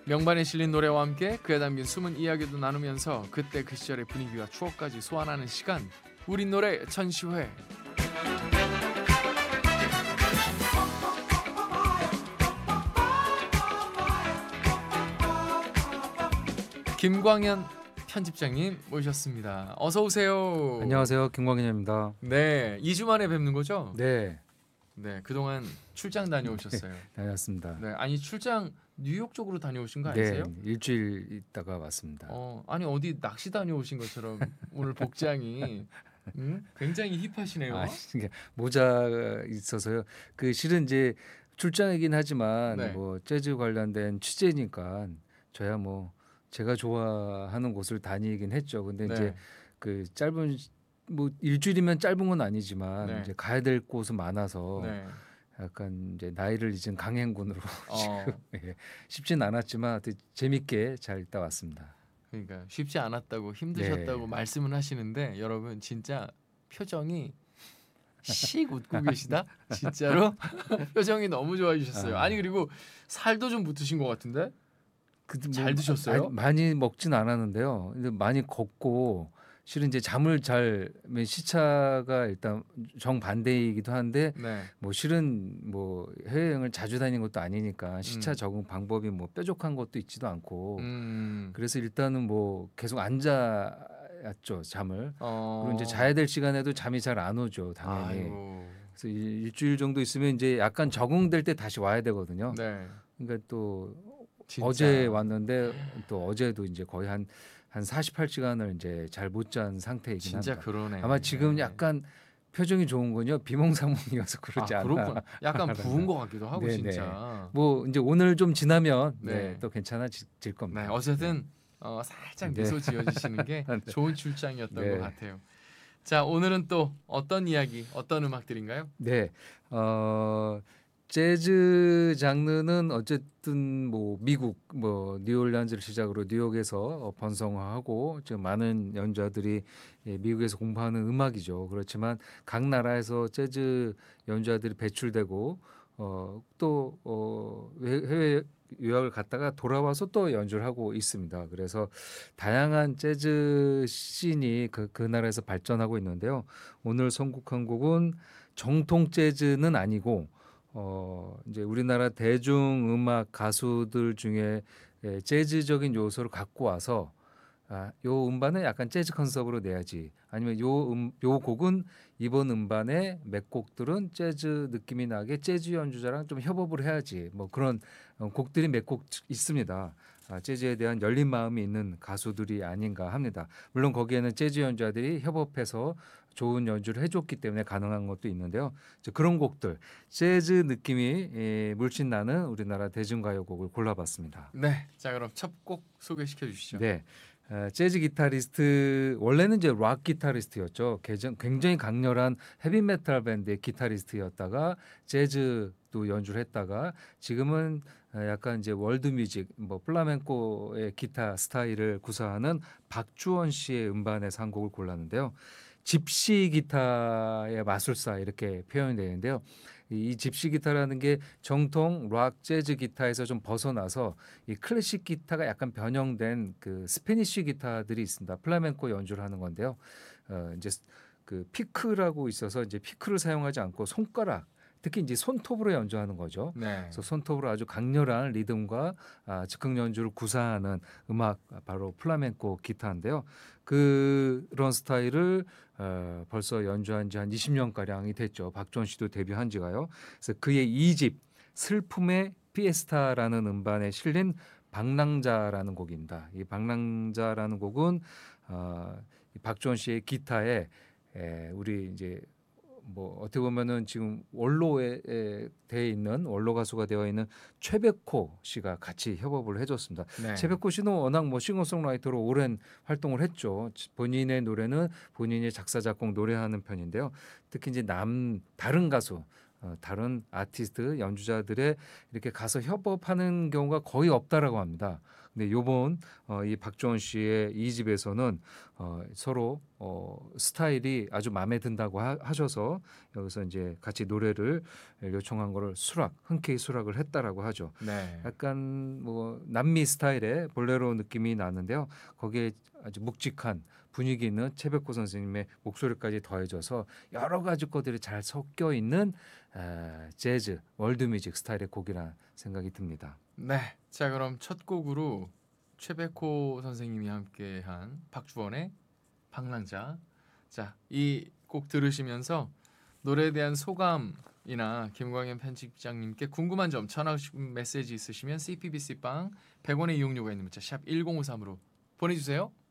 명반에 실린 노래와 함께 그에 담긴 숨은 이야기도 나누면서 그때 그 시절의 분위기와 추억까지 소환하는 시간, 우리 노래 전시회. 김광현 편집장님 모셨습니다. 어서 오세요. 안녕하세요, 김광현입니다. 네, 2주 만에 뵙는 거죠? 네, 네, 그동안 출장 다녀오셨어요. 다녔습니다. 네, 아니 출장 뉴욕 쪽으로 다녀오신 거 네, 아니세요? 일주일 있다가 왔습니다. 아니 어디 낚시 다녀오신 것처럼 오늘 복장이 굉장히 힙하시네요. 이게 모자가 있어서요. 그 실은 이제 출장이긴 하지만 네. 뭐 재즈 관련된 취재니까 저야 뭐 제가 좋아하는 곳을 다니긴 했죠. 근데 네. 이제 그 짧은 뭐 일주일이면 짧은 건 아니지만 네. 이제 가야 될 곳은 많아서 네. 약간 이제 나이를 잊은 강행군으로 어, 지금 쉽진 않았지만 하여튼 재밌게 잘 있다 왔습니다. 그러니까 쉽지 않았다고 힘드셨다고 네. 말씀은 하시는데 여러분 진짜 표정이 씩 웃고 계시다. 진짜로 표정이 너무 좋아지셨어요. 아니 그리고 살도 좀 붙으신 것 같은데 잘 드셨어요? 많이 먹진 않았는데요. 근데 많이 걷고 실은 이제 잠을 잘 시차가 일단 정반대이기도 한데 네. 뭐 실은 뭐 해외여행을 자주 다니는 것도 아니니까 시차 적응 방법이 뭐 뾰족한 것도 있지도 않고 그래서 일단은 뭐 계속 앉아왔죠 잠을. 그리고 이제 자야 될 시간에도 잠이 잘 안 오죠 당연히. 아이고. 그래서 일주일 정도 있으면 이제 약간 적응될 때 다시 와야 되거든요. 네. 그러니까 또 진짜. 어제 왔는데 또 어제도 이제 거의 한 48시간을 이제 잘 못 잔 상태이긴 진짜 합니다. 그러네. 아마 지금 네. 약간 표정이 좋은 건요 비몽사몽이어서 그러지 않나. 그렇군. 약간 부은 것 같기도 하고 네네. 진짜. 뭐 이제 오늘 좀 지나면 네. 또 괜찮아질 겁니다. 네, 어쨌든 살짝 네. 미소 지어주시는 게 네. 좋은 출장이었던 네. 것 같아요. 자, 오늘은 또 어떤 이야기, 어떤 음악들인가요? 네. 재즈 장르는 어쨌든 뭐 미국 뭐 뉴올리언즈를 시작으로 뉴욕에서 번성하고 지금 많은 연주자들이 미국에서 공부하는 음악이죠. 그렇지만 각 나라에서 재즈 연주자들이 배출되고 또 해외 유학을 갔다가 돌아와서 또 연주를 하고 있습니다. 그래서 다양한 재즈 씬이 그 나라에서 발전하고 있는데요. 오늘 선곡한 곡은 정통 재즈는 아니고 이제 우리나라 대중음악 가수들 중에 재즈적인 요소를 갖고 와서 요 음반은 약간 재즈 컨셉으로 내야지. 아니면 요 곡은 이번 음반의 몇 곡들은 재즈 느낌이 나게 재즈 연주자랑 좀 협업을 해야지. 뭐 그런 곡들이 몇 곡 있습니다. 재즈에 대한 열린 마음이 있는 가수들이 아닌가 합니다. 물론 거기에는 재즈 연주자들이 협업해서 좋은 연주를 해줬기 때문에 가능한 것도 있는데요. 그런 곡들, 재즈 느낌이 물씬 나는 우리나라 대중가요곡을 골라봤습니다. 네, 자 그럼 첫 곡 소개시켜 주시죠. 네, 재즈 기타리스트 원래는 이제 락 기타리스트였죠. 굉장히 강렬한 헤비메탈 밴드의 기타리스트였다가 재즈도 연주를 했다가 지금은 약간 이제 월드뮤직, 뭐 플라멩코의 기타 스타일을 구사하는 박주원 씨의 음반에서 한 곡을 골랐는데요. 집시 기타의 마술사 이렇게 표현이 되는데요. 이 집시 기타라는 게 정통 락 재즈 기타에서 좀 벗어나서 이 클래식 기타가 약간 변형된 그 스페니쉬 기타들이 있습니다. 플라멩코 연주를 하는 건데요. 이제 그 피크라고 있어서 이제 피크를 사용하지 않고 손가락 특히 이제 손톱으로 연주하는 거죠. 네. 그래서 손톱으로 아주 강렬한 리듬과 즉흥 연주를 구사하는 음악 바로 플라멩코 기타인데요. 그런 스타일을 벌써 연주한 지 한 20년 가량이 됐죠. 박주원 씨도 데뷔한 지가요. 그래서 그의 2집 슬픔의 피에스타라는 음반에 실린 방랑자라는 곡입니다. 이 방랑자라는 곡은 이 박주원 씨의 기타에 우리 이제 뭐 어떻게 보면은 지금 원로에 돼 있는 원로 가수가 되어 있는 최백호 씨가 같이 협업을 해줬습니다. 네. 최백호 씨는 워낙 뭐 싱어송라이터로 오랜 활동을 했죠. 본인의 노래는 본인이 작사 작곡 노래하는 편인데요. 특히 이제 다른 가수 다른 아티스트 연주자들의 이렇게 가서 협업하는 경우가 거의 없다라고 합니다. 네, 요번 이 박주원 씨의 2집에서는 서로 스타일이 아주 마음에 든다고 하셔서 여기서 이제 같이 노래를 요청한 거를 흔쾌히 수락을 했다라고 하죠. 네. 약간 뭐 남미 스타일의 볼레로 느낌이 나는데요. 거기에 아주 묵직한 분위기 있는 최백호 선생님의 목소리까지 더해져서 여러 가지 것들이 잘 섞여 있는 재즈, 월드뮤직 스타일의 곡이라 생각이 듭니다. 네. 자, 그럼 첫 곡으로 최백호 선생님이 함께한 박주원의 방랑자. 자, 이 곡 들으시면서 노래에 대한 소감이나 김광현 편집장님께 궁금한 점, 전화 메시지 있으시면 CPBC 빵 100원의 이용료가 있는 문자 샵 1053으로 보내주세요.